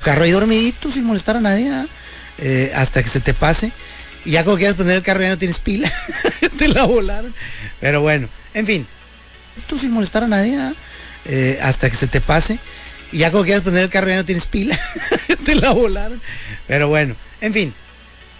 carro ahí dormidito sin molestar a nadie, hasta que se te pase. Y ya cuando quieras prender el carro ya no tienes pila. Te la volaron. Pero bueno, en fin. Tú sin molestar a nadie, hasta que se te pase. Y ya cuando quieras prender el carro ya no tienes pila. Te la volaron. Pero bueno, en fin. Tú sin molestar a nadie, hasta que se te pase. Y ya cuando quieras prender el carro ya no tienes pila. Te la volaron. Pero bueno, en fin.